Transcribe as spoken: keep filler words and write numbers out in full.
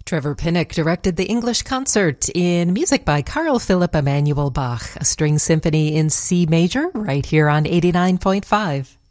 Trevor Pinnock directed the English concert in music by Carl Philipp Emanuel Bach, a string symphony in C major, right here on eighty-nine point five.